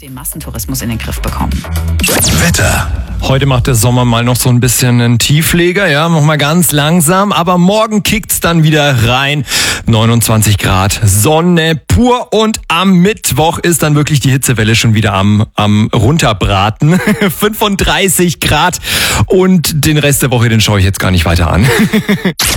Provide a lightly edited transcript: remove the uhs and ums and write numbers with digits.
den Massentourismus in den Griff bekommen. Wetter. Heute macht der Sommer mal noch so ein bisschen einen Tiefleger, ja, noch mal ganz langsam, aber morgen kickt's dann wieder rein. 29 Grad, Sonne pur und am Mittwoch ist dann wirklich die Hitzewelle schon wieder am runterbraten. 35 Grad und den Rest der Woche, den schaue ich jetzt gar nicht weiter an.